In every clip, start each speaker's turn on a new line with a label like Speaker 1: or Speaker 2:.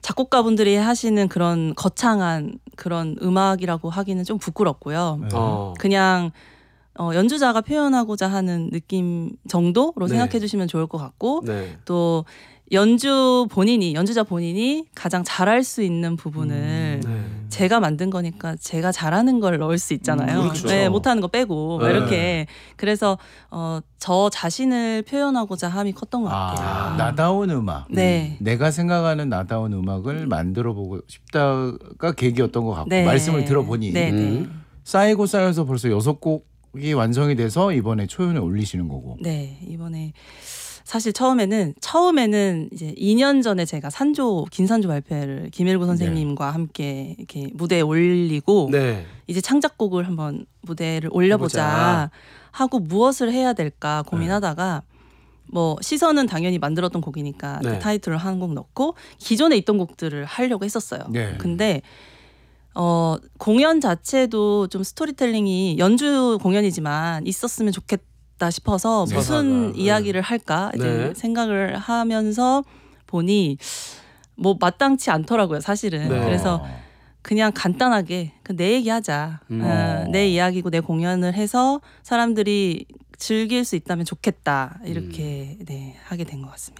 Speaker 1: 작곡가분들이 하시는 그런 거창한 그런 음악이라고 하기는 좀 부끄럽고요. 그냥 연주자가 표현하고자 하는 느낌 정도로 생각해 주시면 좋을 것 같고 또 연주자 본인이 가장 잘할 수 있는 부분을 제가 만든 거니까 제가 잘하는 걸 넣을 수 있잖아요.
Speaker 2: 그렇죠.
Speaker 1: 네, 못하는 거 빼고 이렇게. 그래서 저 자신을 표현하고자 함이 컸던 것 같아요.
Speaker 3: 나다운 음악.
Speaker 1: 네.
Speaker 3: 내가 생각하는 나다운 음악을 만들어보고 싶다가 계기였던 것 같고
Speaker 1: 네.
Speaker 3: 말씀을 들어보니
Speaker 1: 네.
Speaker 3: 쌓이고 쌓여서 벌써 6곡이 완성이 돼서 이번에 초연에 올리시는 거고.
Speaker 1: 네, 이번에 사실 처음에는 이제 2년 전에 제가 긴산조 발표회를 김일구 선생님과 함께 이렇게 무대에 올리고 이제 창작곡을 한번 무대를 올려보자 하고 무엇을 해야 될까 고민하다가 뭐 시선은 당연히 만들었던 곡이니까 그 타이틀을 한 곡 넣고 기존에 있던 곡들을 하려고 했었어요. 근데 공연 자체도 좀 스토리텔링이 연주 공연이지만 있었으면 좋겠다 싶어서 무슨 이야기를 할까 이제 생각을 하면서 보니 뭐 마땅치 않더라고요, 사실은. 그래서 그냥 간단하게 내 얘기하자. 내 이야기고 내 공연을 해서 사람들이 즐길 수 있다면 좋겠다. 이렇게 하게 된 것 같습니다.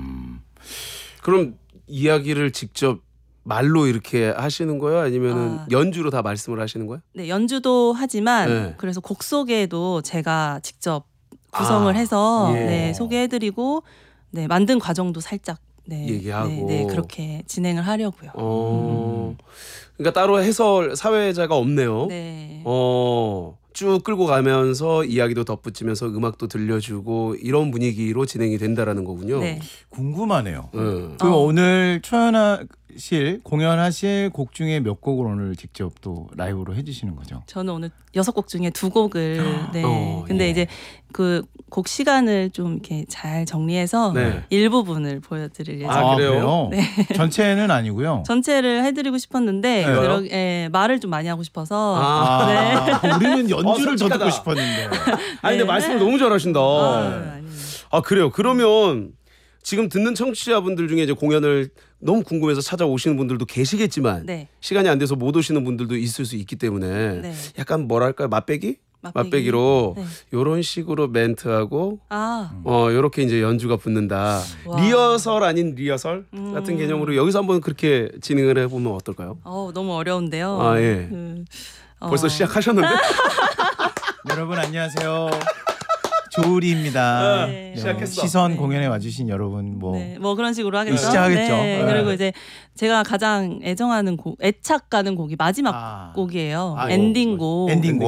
Speaker 2: 그럼 이야기를 직접 말로 이렇게 하시는 거예요? 아니면은 연주로 다 말씀을 하시는 거예요?
Speaker 1: 네, 연주도 하지만 그래서 곡 소개도 제가 직접 구성을 해서 소개해드리고 만든 과정도 살짝
Speaker 2: 얘기하고
Speaker 1: 그렇게 진행을 하려고요.
Speaker 2: 그러니까 따로 해설 사회자가 없네요. 쭉 끌고 가면서 이야기도 덧붙이면서 음악도 들려주고 이런 분위기로 진행이 된다라는 거군요.
Speaker 3: 궁금하네요. 그럼 오늘 공연하실 곡 중에 몇 곡을 오늘 직접 또 라이브로 해주시는 거죠?
Speaker 1: 저는 오늘 6곡 중에 2곡을 근데 이제 그 곡 시간을 좀 이렇게 잘 정리해서 일부분을 보여드릴 예정입니다.
Speaker 2: 그래요?
Speaker 3: 전체는 아니고요.
Speaker 1: 전체를 해드리고 싶었는데 말을 좀 많이 하고 싶어서
Speaker 3: 우리는 연주를 더 듣고 싶었는데.
Speaker 2: 근데 말씀을 너무 잘하신다. 그래요. 그러면 지금 듣는 청취자분들 중에 이제 공연을 너무 궁금해서 찾아오시는 분들도 계시겠지만 시간이 안 돼서 못 오시는 분들도 있을 수 있기 때문에 약간 뭐랄까요, 맛배기로 이런 식으로 멘트하고 이렇게 이제 연주가 붙는다. 리허설 아닌 리허설 같은 개념으로 여기서 한번 그렇게 진행을 해보면 어떨까요?
Speaker 1: 너무 어려운데요.
Speaker 2: 벌써 시작하셨는데?
Speaker 3: 여러분 안녕하세요. 조우리입니다.
Speaker 2: 시작했어.
Speaker 3: 시선 공연에 와주신 여러분
Speaker 1: 뭐 그런 식으로 하겠죠.
Speaker 3: 시작하겠죠.
Speaker 1: 그리고 이제 제가 가장 애정하는 애착 가는 곡이 마지막 곡이에요. 엔딩곡.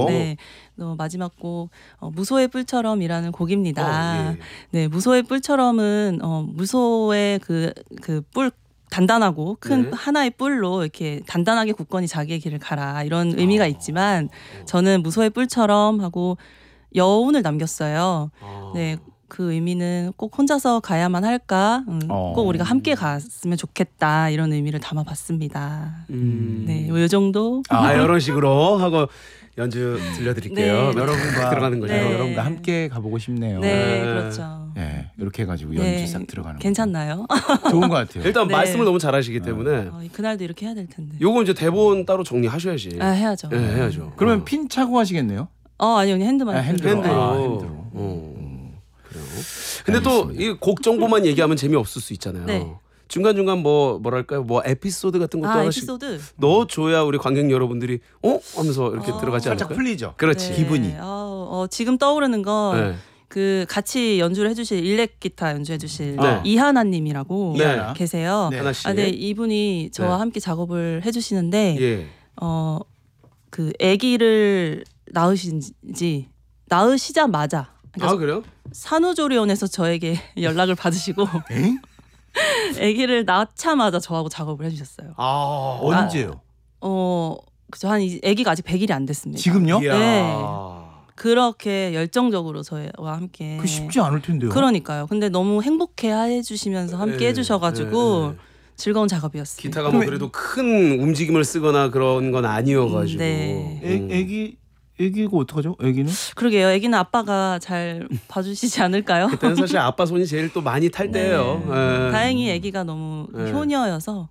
Speaker 1: 마지막 곡 무소의 뿔처럼이라는 곡입니다. 무소의 뿔처럼은 무소의 그 뿔 단단하고 큰 하나의 뿔로 이렇게 단단하게 굳건히 자기의 길을 가라 이런 의미가 있지만 저는 무소의 뿔처럼 하고 여운을 남겼어요. 그 의미는 꼭 혼자서 가야만 할까? 꼭 우리가 함께 갔으면 좋겠다 이런 의미를 담아봤습니다. 이 정도.
Speaker 2: 이런 식으로 하고 연주 들려드릴게요.
Speaker 3: 여러분과
Speaker 2: 들어가는 거죠.
Speaker 3: 여러분과 함께 가보고 싶네요.
Speaker 1: 그렇죠.
Speaker 3: 이렇게 해가지고 연주 싹 들어가는.
Speaker 1: 괜찮나요?
Speaker 3: 좋은 것 같아요.
Speaker 2: 일단 말씀을 너무 잘하시기 때문에
Speaker 1: 그날도 이렇게 해야 될 텐데.
Speaker 2: 요거 이제 대본 따로 정리하셔야지.
Speaker 1: 해야죠.
Speaker 2: 해야죠.
Speaker 3: 그러면 핀 차고 하시겠네요?
Speaker 1: 아니요, 그냥 핸드만.
Speaker 3: 핸드로.
Speaker 2: 그래요. 근데 또 이 곡 정보만 얘기하면 재미없을 수 있잖아요. 중간중간 뭐랄까요, 에피소드 같은 것도 하나씩
Speaker 1: 에피소드
Speaker 2: 넣어줘야 우리 관객 여러분들이 하면서 이렇게 들어가지 않을까요?
Speaker 3: 살짝 풀리죠.
Speaker 2: 그렇지.
Speaker 3: 기분이.
Speaker 1: 지금 떠오르는 건 그 같이 연주를 해주실 일렉 기타 연주해주실 이하나님이라고 계세요. 이분이 저와 함께 작업을 해주시는데 그 아기를 낳으시자마자
Speaker 2: 그래요?
Speaker 1: 산후조리원에서 저에게 연락을 받으시고 아기를 낳자마자 저하고 작업을 해주셨어요.
Speaker 3: 언제요?
Speaker 1: 그죠. 아기가 아직 100일이 안 됐습니다.
Speaker 3: 지금요?
Speaker 1: 그렇게 열정적으로 저와 함께.
Speaker 3: 쉽지 않을 텐데요.
Speaker 1: 그러니까요. 근데 너무 행복해 해주시면서 함께 해주셔가지고 즐거운 작업이었어요.
Speaker 2: 기타가 그래도 큰 움직임을 쓰거나 그런 건 아니어가지고.
Speaker 3: 애기가 어떡하죠? 애기는?
Speaker 1: 그러게요. 애기는 아빠가 잘 봐주시지 않을까요?
Speaker 2: 그때는 사실 아빠 손이 제일 또 많이 탈 때예요.
Speaker 1: 다행히 애기가 너무 효녀여서